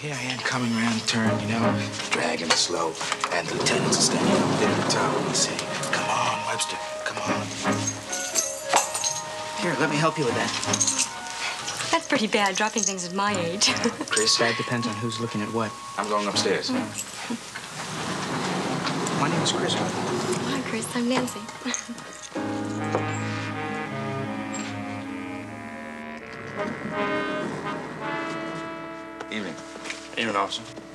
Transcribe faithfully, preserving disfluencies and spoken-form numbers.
here I am coming around the turn, you know, dragging slow, and the lieutenant's standing up there at the top and saying, "Come on, Webster, come on." Here, let me help you with that. That's pretty bad, dropping things at my age. Chris? That depends on who's looking at what. I'm going upstairs. My name is Chris. Hi, Chris. I'm Nancy. Evening. Evening, officer.